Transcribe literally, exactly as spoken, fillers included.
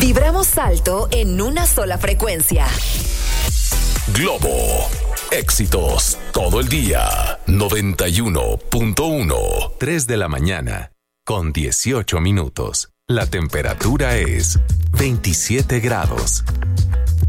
Vibramos alto en una sola frecuencia. Globo. Éxitos todo el día. noventa y uno punto uno. tres de la mañana con dieciocho minutos. La temperatura es veintisiete grados.